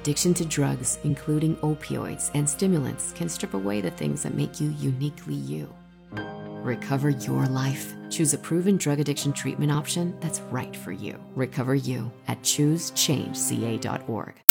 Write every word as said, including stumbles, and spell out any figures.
Addiction to drugs, including opioids and stimulants, can strip away the things that make you uniquely you. Recover your life. Choose a proven drug addiction treatment option that's right for you. Recover You at choose change c a dot org.